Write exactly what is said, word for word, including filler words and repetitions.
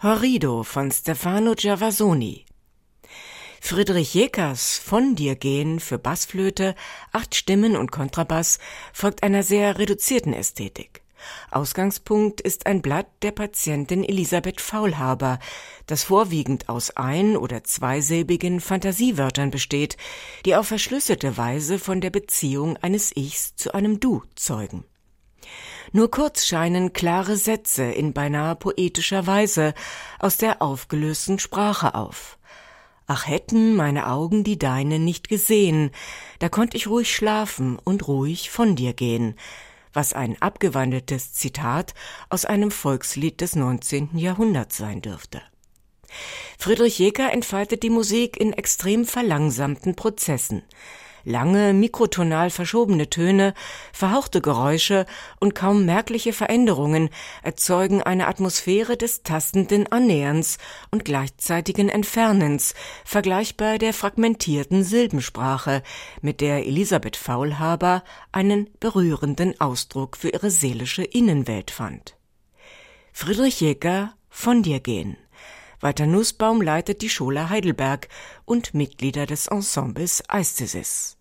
Horrido von Stefano Gervasoni. Friedrich Jekers Von dir gehen für Bassflöte, acht Stimmen und Kontrabass folgt einer sehr reduzierten Ästhetik. Ausgangspunkt ist ein Blatt der Patientin Elisabeth Faulhaber, das vorwiegend aus ein- oder zweisilbigen Fantasiewörtern besteht, die auf verschlüsselte Weise von der Beziehung eines Ichs zu einem Du zeugen. Nur kurz scheinen klare Sätze in beinahe poetischer Weise aus der aufgelösten Sprache auf. Ach, hätten meine Augen die deinen nicht gesehen, da konnt ich ruhig schlafen und ruhig von dir gehen, was ein abgewandeltes Zitat aus einem Volkslied des neunzehnten Jahrhunderts sein dürfte. Friedrich Jeker entfaltet die Musik in extrem verlangsamten Prozessen. Lange, mikrotonal verschobene Töne, verhauchte Geräusche und kaum merkliche Veränderungen erzeugen eine Atmosphäre des tastenden Annäherns und gleichzeitigen Entfernens, vergleichbar der fragmentierten Silbensprache, mit der Elisabeth Faulhaber einen berührenden Ausdruck für ihre seelische Innenwelt fand. Friedrich Jeker, Von dir gehen. Walter Nussbaum leitet die Schola Heidelberg und Mitglieder des Ensembles Aesthesis.